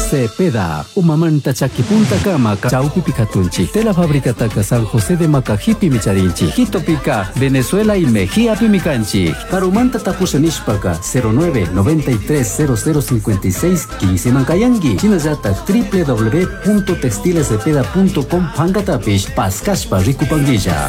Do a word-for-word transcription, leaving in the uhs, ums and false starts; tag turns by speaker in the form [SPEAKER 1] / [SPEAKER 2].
[SPEAKER 1] Cepeda, umamanta chaki punta cama, chaupi picatunchi. Tela fábrica taca San José de Macajipi micharinchi. Quito pica, Venezuela y Mejía pimicanchi. Carumanta tapusanishpaca, cero nueve noventa y tres cero cero cincuenta y seis quince mancayangi. Chinayata w w w punto textilecepeda punto com pangatapish, pascashpa ricupanguilla.